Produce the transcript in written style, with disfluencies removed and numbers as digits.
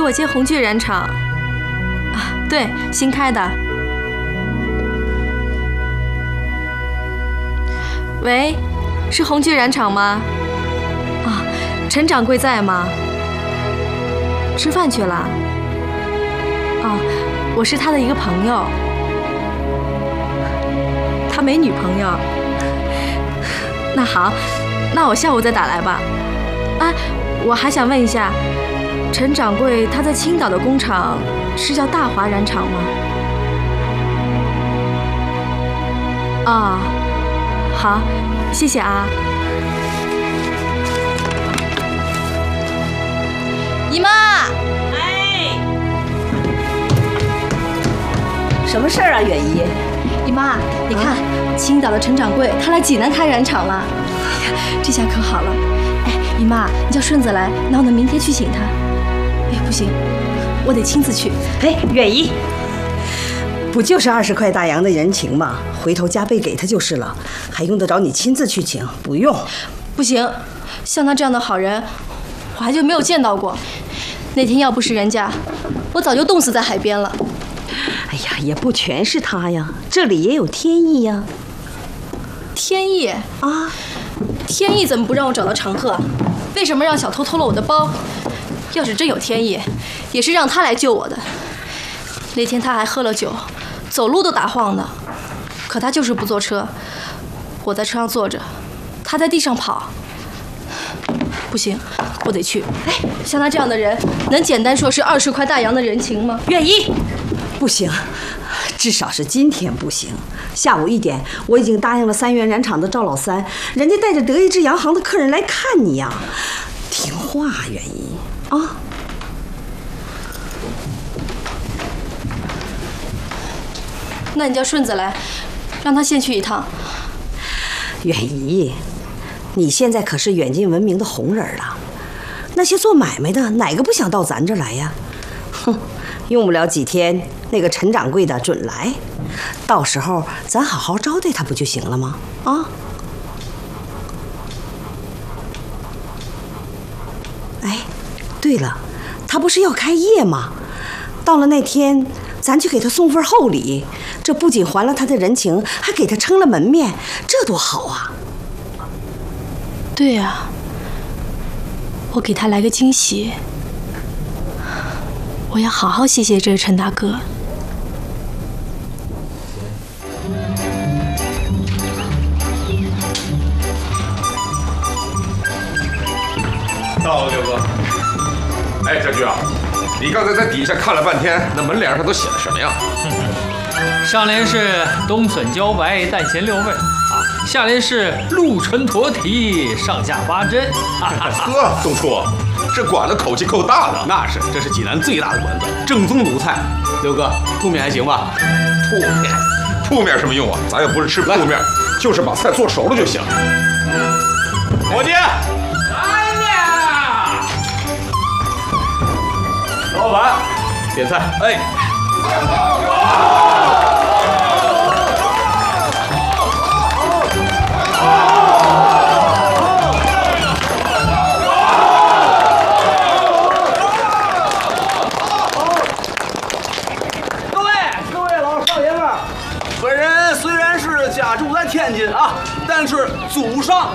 我接红聚染厂。啊，对，新开的。喂，是红聚染厂吗？啊，陈掌柜在吗？吃饭去了。啊，我是他的一个朋友。他没女朋友。那好，那我下午再打来吧。哎，我还想问一下，陈掌柜他在青岛的工厂是叫大华染厂吗？啊，好，谢谢啊。姨妈， 哎，什么事儿啊，远姨？ 姨妈，你看，青岛的陈掌柜他来济南开染厂了。哎呀，这下可好了。哎，姨妈，你叫顺子来，那我能明天去请他。哎，不行，我得亲自去。 哎，远姨，不就是20块大洋的人情吗？回头加倍给他就是了，还用得着你亲自去请？不用。 不行，像他这样的好人，我还就没有见到过。那天要不是人家，我早就冻死在海边了。 哎呀，也不全是他呀，这里也有天意呀。 天意啊？天意怎么不让我找到常鹤？为什么让小偷偷了我的包？要是真有天意，也是让他来救我的。那天他还喝了酒，走路都打晃的，可他就是不坐车。我在车上坐着，他在地上跑。不行，我得去。哎，像他这样的人，能简单说是20块大洋的人情吗？ 远姨，不行，至少是今天不行。下午1点，我已经答应了3元染厂的赵老三，人家带着德意志洋行的客人来看你呀。听话，远姨啊。 那你叫顺子来，让他先去一趟。 远姨，你现在可是远近闻名的红人了，那些做买卖的哪个不想到咱这儿来呀？哼，用不了几天，那个陈掌柜的准来，到时候咱好好招待他不就行了吗？啊！哎，对了，他不是要开业吗？到了那天，咱去给他送份厚礼，这不仅还了他的人情，还给他撑了门面，这多好啊！ 对呀，我给他来个惊喜。我要好好谢谢这个陈大哥。 到了，六哥。哎，家驹啊，你刚才在底下看了半天，那门脸上都写了什么呀？ 上联是冬笋茭白，淡咸6味啊，下联是鹿唇驼蹄，上下8针。 呵，宋初，这馆子口气够大的。 那是，这是济南最大的馆子，正宗鲁菜。六哥，铺面还行吧？ 铺面什么用啊？咱又不是吃铺面，就是把菜做熟了就行。 伙计， 来了！ 老板，点菜。哎。